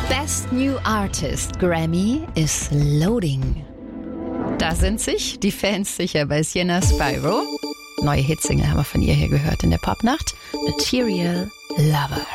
Best New Artist Grammy is loading. Da sind sich die Fans sicher bei Sienna Spyro. Neue Hitsingle haben wir von ihr hier gehört in der Popnacht. Material Lover.